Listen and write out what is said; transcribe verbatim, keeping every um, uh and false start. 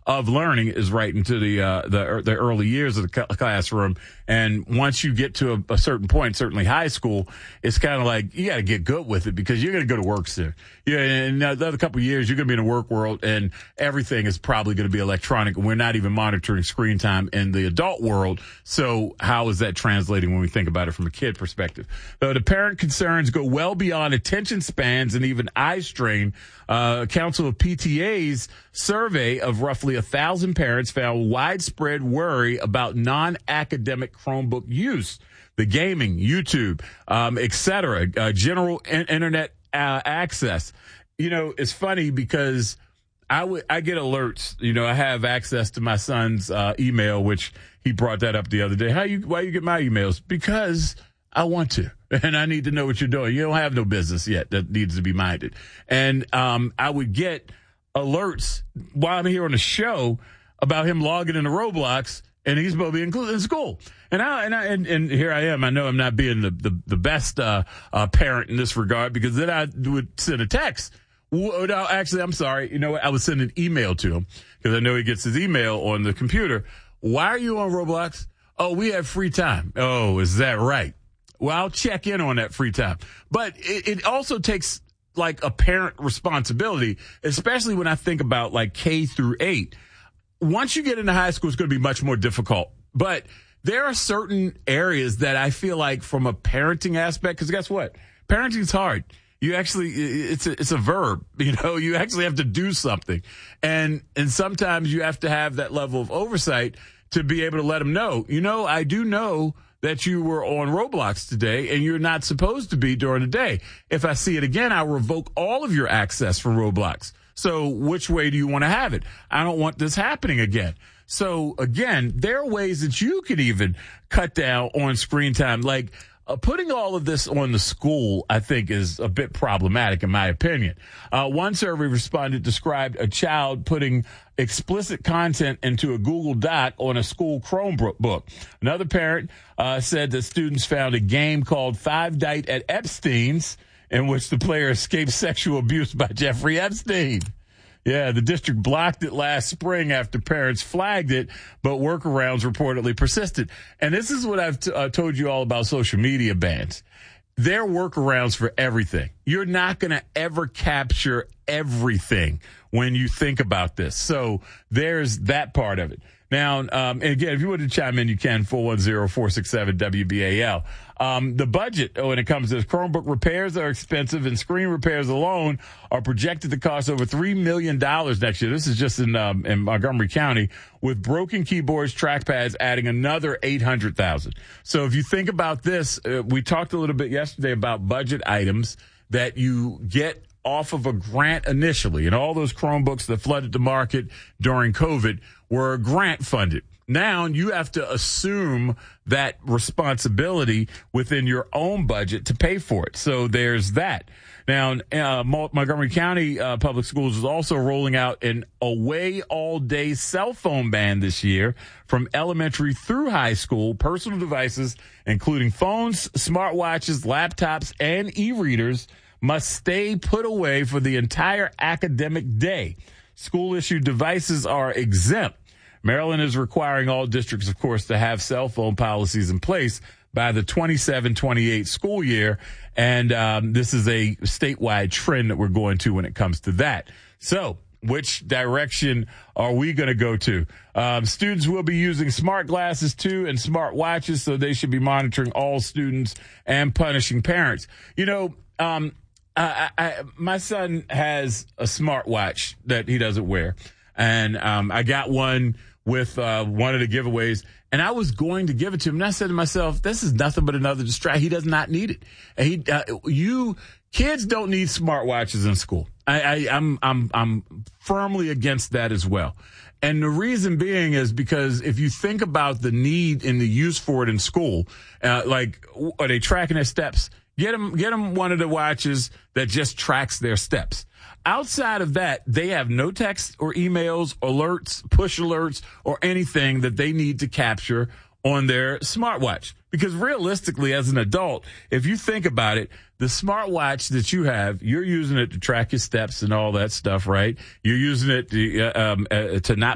of learning is right into the uh, the the early years of the cl- classroom. And once you get to a, a certain point, certainly high school, it's kind of like you got to get good with it because you're going to go to work soon. Yeah, in another couple of years, you're going to be in the work world, and everything is probably going to be electronic. And we're not even monitoring screen time in the adult world. So how is that translating when we think about it from a kid perspective? Though the parent concerns go well beyond attention spans and even eye strain, uh, a Council of P T A's survey of roughly a thousand parents found widespread worry about non-academic Chromebook use, the gaming, YouTube, um, et cetera, uh, general in- internet uh, access. You know, it's funny because I would I get alerts. You know, I have access to my son's uh, email, which he brought that up the other day. How you why you get my emails? Because I want to, and I need to know what you're doing. You don't have no business yet that needs to be minded. And um, I would get alerts while I'm here on the show about him logging into Roblox, and he's supposed to be in, in school. And I and I and, and here I am. I know I'm not being the the, the best uh, uh, parent in this regard, because then I would send a text. Well, no, actually, I'm sorry. You know what? I would send an email to him because I know he gets his email on the computer. Why are you on Roblox? Oh, we have free time. Oh, is that right? Well, I'll check in on that free time. But it, it also takes like a parent responsibility, especially when I think about like K through eight. Once you get into high school, it's going to be much more difficult. But there are certain areas that I feel like from a parenting aspect, because guess what? Parenting is hard. You actually, it's a, it's a verb, you know, you actually have to do something. And, and sometimes you have to have that level of oversight to be able to let them know, you know, I do know that you were on Roblox today and you're not supposed to be during the day. If I see it again, I'll revoke all of your access from Roblox. So which way do you want to have it? I don't want this happening again. So again, there are ways that you could even cut down on screen time. Like, Uh, putting all of this on the school, I think, is a bit problematic, in my opinion. Uh, one survey respondent described a child putting explicit content into a Google Doc on a school Chromebook. Another parent uh, said that students found a game called Five Nights at Epstein's, in which the player escapes sexual abuse by Jeffrey Epstein. Yeah, the district blocked it last spring after parents flagged it, but workarounds reportedly persisted. And this is what I've t- uh, told you all about social media bans. There are workarounds for everything. You're not going to ever capture everything when you think about this. So there's that part of it. Now, um, and again, if you want to chime in, you can, four one zero, four six seven, W B A L. Um, the budget, when it comes to this, Chromebook repairs are expensive, and screen repairs alone are projected to cost over three million dollars next year. This is just in, um, in Montgomery County, with broken keyboards, trackpads adding another eight hundred thousand dollars. So if you think about this, uh, we talked a little bit yesterday about budget items that you get off of a grant initially, and all those Chromebooks that flooded the market during COVID were grant funded. Now you have to assume that responsibility within your own budget to pay for it. So there's that. Now, uh, Montgomery County uh, Public Schools is also rolling out an away all day cell phone ban this year from elementary through high school. Personal devices, including phones, smartwatches, laptops, and e-readers, must stay put away for the entire academic day. School-issued devices are exempt. Maryland is requiring all districts, of course, to have cell phone policies in place by the twenty-seven twenty-eight school year. And um, this is a statewide trend that we're going to when it comes to that. So which direction are we going to go to? Um, students will be using smart glasses, too, and smart watches, so they should be monitoring all students and punishing parents. You know, um, I, I, my son has a smartwatch that he doesn't wear. And um, I got one with uh, one of the giveaways, and I was going to give it to him. And I said to myself, this is nothing but another distraction. He does not need it. And he, uh, you kids don't need smartwatches in school. I, I, I'm, I'm, I'm firmly against that as well. And the reason being is because if you think about the need and the use for it in school, uh, like, are they tracking their steps? Get them, get them one of the watches that just tracks their steps. Outside of that, they have no text or emails, alerts, push alerts, or anything that they need to capture on their smartwatch. Because realistically, as an adult, if you think about it, the smartwatch that you have, you're using it to track your steps and all that stuff, right? You're using it to, uh, um, uh, to not